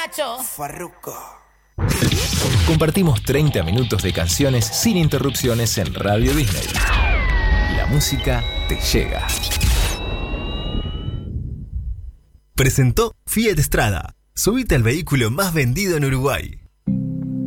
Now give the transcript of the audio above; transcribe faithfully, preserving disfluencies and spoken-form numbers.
borracho. Farruko. Compartimos treinta minutos de canciones sin interrupciones en Radio Disney. La música te llega. Presentó Fiat Strada. Subite al vehículo más vendido en Uruguay.